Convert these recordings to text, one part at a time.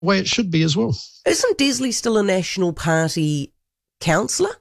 way it should be as well. Isn't Desley still a National Party councillor?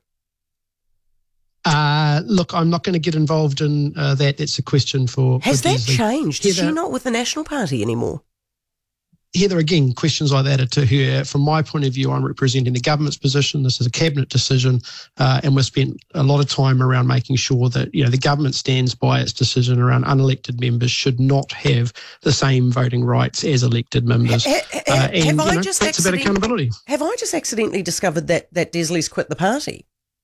Look, I'm not going to get involved in that. It's a question for Has that Desley. changed? Is Heather, she not with the National Party anymore? Heather, again, questions like that are to her. From my point of view, I'm representing the government's position. This is a cabinet decision, and we've spent a lot of time around making sure that the government stands by its decision around unelected members should not have the same voting rights as elected members. That's about accountability. Have I just accidentally discovered that Desley's quit the party?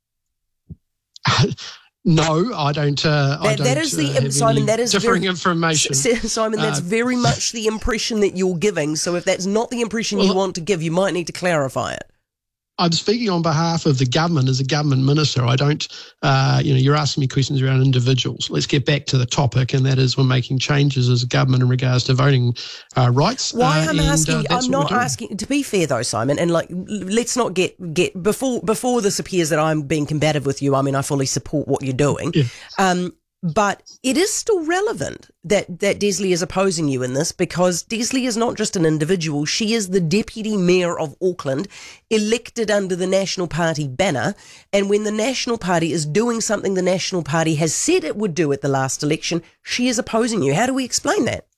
No, I don't. That is Simon. That is differing information. Simon, that's very much the impression that you're giving. So if that's not the impression you want to give, you might need to clarify it. I'm speaking on behalf of the government as a government minister. I don't, you're asking me questions around individuals. Let's get back to the topic, and that is we're making changes as a government in regards to voting rights. Why I'm not asking, to be fair though, Simon, and let's not get before this appears that I'm being combative with you. I mean, I fully support what you're doing. Yeah. But it is still relevant that Desley is opposing you in this, because Desley is not just an individual. She is the Deputy Mayor of Auckland, elected under the National Party banner. And when the National Party is doing something the National Party has said it would do at the last election, she is opposing you. How do we explain that?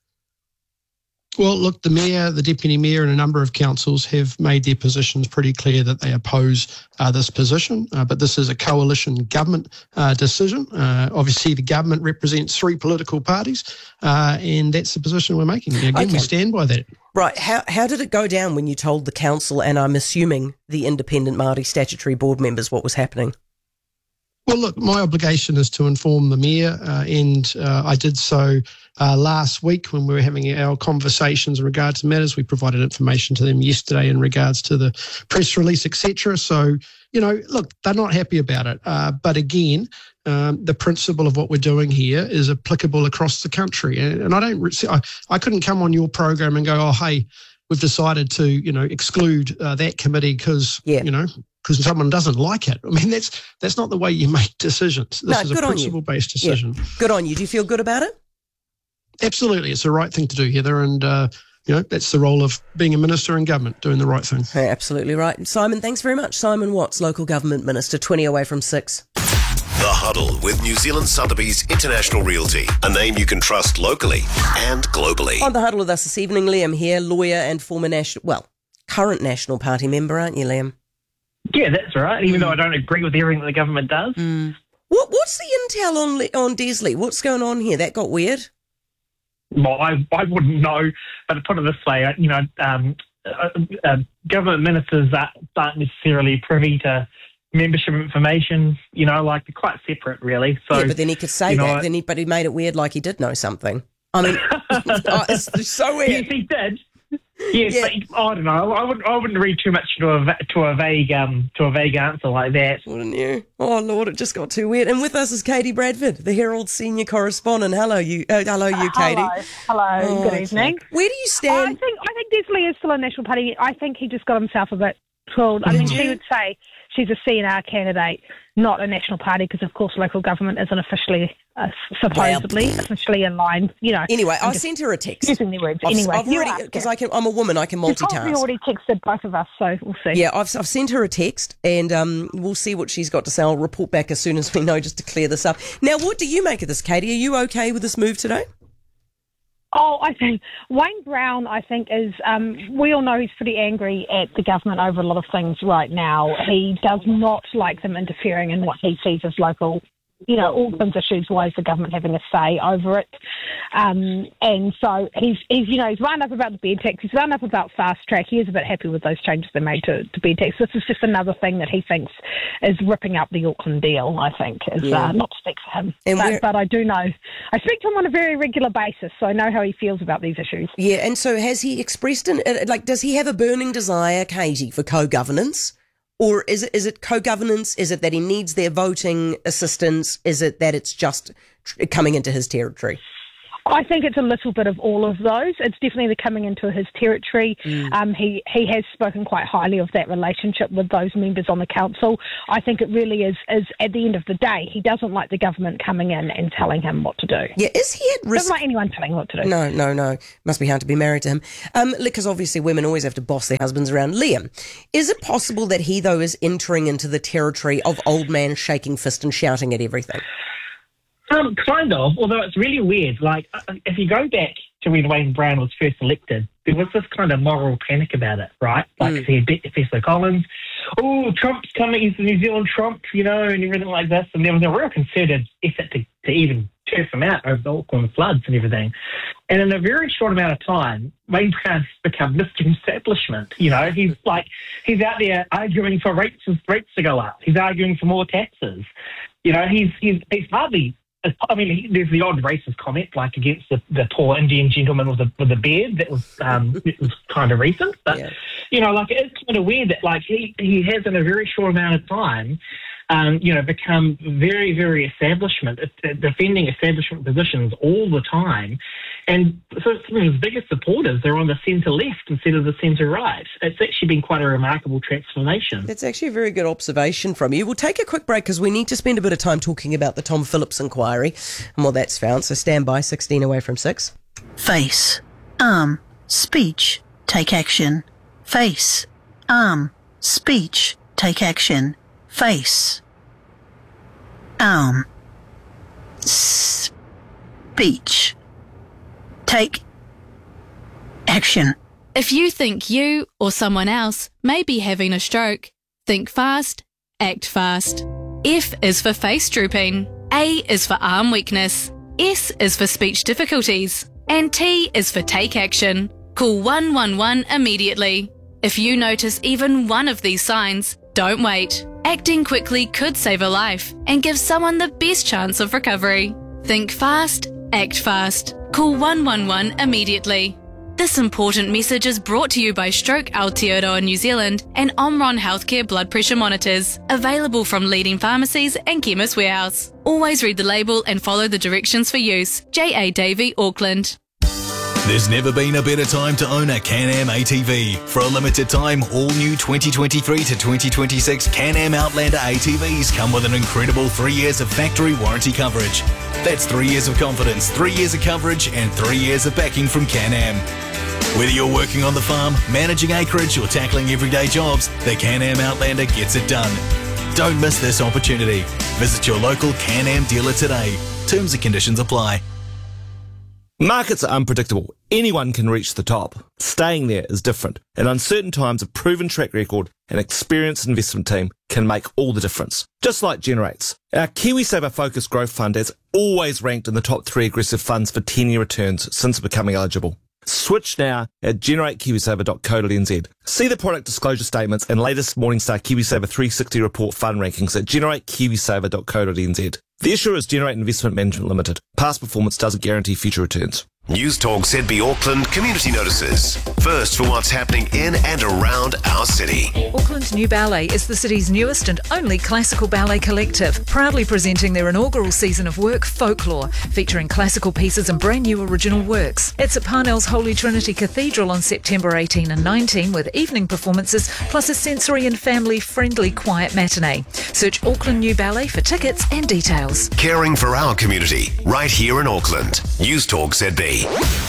Well, look, the Mayor, the Deputy Mayor and a number of councils have made their positions pretty clear that they oppose this position, but this is a coalition government decision. Obviously, the government represents three political parties, and that's the position we're making. Again, we stand by that. Right. How did it go down when you told the council, and I'm assuming the independent Māori statutory board members, what was happening? Well, look, my obligation is to inform the Mayor, and I did so last week when we were having our conversations in regards to matters. We provided information to them yesterday in regards to the press release, etc. So, look, they're not happy about it. But again, the principle of what we're doing here is applicable across the country. And I couldn't come on your program and go, oh, hey, we've decided to, exclude that committee because, because someone doesn't like it. I mean, that's not the way you make decisions. This is a principle-based decision. Yeah. Good on you. Do you feel good about it? Absolutely. It's the right thing to do, Heather, and that's the role of being a minister in government, doing the right thing. Hey, absolutely right. Simon, thanks very much. Simon Watts, Local Government Minister, 20 away from 6. The Huddle with New Zealand Sotheby's International Realty, a name you can trust locally and globally. On The Huddle with us this evening, Liam here, lawyer and former current National Party member, aren't you, Liam? Yeah, that's right, even though I don't agree with everything the government does. What's the intel on Desley? What's going on here? That got weird? Well, I wouldn't know, but to put it this way, government ministers aren't necessarily privy to membership information, they're quite separate, really. So, yeah, but then he could say that, but he made it weird like he did know something. I mean, it's so weird. Yes, he did. Yes, yeah. But I don't know. I wouldn't read too much to a vague answer like that. Wouldn't you? Oh Lord, it just got too weird. And with us is Katie Bradford, the Herald senior correspondent. Hello, you, Katie. Hello. Good evening. Where do you stand? I think Desley is still a National Party. I think he just got himself a bit fooled. I mean, she would say she's a CNR candidate, not a National Party, because of course local government isn't officially, officially in line. Anyway, I sent her a text. Using the words. Because I'm a woman, I can multitask. You've probably already texted both of us, so we'll see. Yeah, I've sent her a text, and we'll see what she's got to say. I'll report back as soon as we know, just to clear this up. Now, what do you make of this, Katie? Are you okay with this move today? Oh, I think Wayne Brown, is, we all know he's pretty angry at the government over a lot of things right now. He does not like them interfering in what he sees as local, Auckland's issues. Why is the government having a say over it? And so he's run up about the bed tax. He's run up about fast track. He is a bit happy with those changes they made to bed tax. This is just another thing that he thinks is ripping up the Auckland deal, I think, not to speak for him. But I do know. I speak to him on a very regular basis, so I know how he feels about these issues. Yeah, and so has he expressed, does he have a burning desire, Katie, for co-governance? Or is it co-governance? Is it that he needs their voting assistance? Is it that it's just coming into his territory? I think it's a little bit of all of those. It's definitely coming into his territory. He has spoken quite highly of that relationship with those members on the council. I think it really is at the end of the day, he doesn't like the government coming in and telling him what to do. Yeah, is he at risk? Doesn't like anyone telling him what to do. No. Must be hard to be married to him. Because obviously women always have to boss their husbands around. Liam, is it possible that he, though, is entering into the territory of old man shaking fist and shouting at everything? Kind of, although it's really weird. Like, if you go back to when Wayne Brown was first elected, there was this kind of moral panic about it, right? Like, he bet Fessler Collins, Trump's coming, he's the New Zealand Trump, and everything like this. And there was a real concerted effort to even turf him out over the Auckland floods and everything. And in a very short amount of time, Wayne Brown's become Mr. Establishment. He's out there arguing for rates to go up. He's arguing for more taxes. He's hardly. There's the odd racist comment, like against the poor Indian gentleman with the beard. That was kind of recent, but it's kind of weird that he has in a very short amount of time, become very, very establishment, defending establishment positions all the time. And so some of his biggest supporters are on the centre left instead of the centre right. It's actually been quite a remarkable transformation. That's actually a very good observation from you. We'll take a quick break because we need to spend a bit of time talking about the Tom Phillips inquiry and what that's found. So stand by, 16 away from 6. Face, arm, speech, take action. Face, arm, speech, take action. Face, arm, speech, take action. If you think you or someone else may be having a stroke, think fast, act fast. F is for face drooping, A is for arm weakness, S is for speech difficulties, and T is for take action. Call 111 immediately. If you notice even one of these signs, don't wait. Acting quickly could save a life and give someone the best chance of recovery. Think fast, act fast. Call 111 immediately. This important message is brought to you by Stroke Aotearoa New Zealand and Omron Healthcare blood pressure monitors, available from leading pharmacies and Chemist Warehouse. Always read the label and follow the directions for use. J.A. Davey, Auckland. There's never been a better time to own a Can-Am ATV. For a limited time, all new 2023 to 2026 Can-Am Outlander ATVs come with an incredible 3 years of factory warranty coverage. That's 3 years of confidence, 3 years of coverage, and 3 years of backing from Can-Am. Whether you're working on the farm, managing acreage, or tackling everyday jobs, the Can-Am Outlander gets it done. Don't miss this opportunity. Visit your local Can-Am dealer today. Terms and conditions apply. Markets are unpredictable. Anyone can reach the top. Staying there is different. In uncertain times, a proven track record and experienced investment team can make all the difference. Just like Generates. Our KiwiSaver Focus Growth Fund has always ranked in the top 3 aggressive funds for 10-year returns since becoming eligible. Switch now at generatekiwisaver.co.nz. See the product disclosure statements and latest Morningstar KiwiSaver 360 report fund rankings at generatekiwisaver.co.nz. The issuer is Generate Investment Management Limited. Past performance doesn't guarantee future returns. News Talk ZB Auckland community notices. First for what's happening in and around our city. Auckland New Ballet is the city's newest and only classical ballet collective, proudly presenting their inaugural season of work, Folklore, featuring classical pieces and brand new original works. It's at Parnell's Holy Trinity Cathedral on September 18 and 19 with evening performances plus a sensory and family-friendly quiet matinee. Search Auckland New Ballet for tickets and details. Caring for our community, right here in Auckland. News Talk ZB.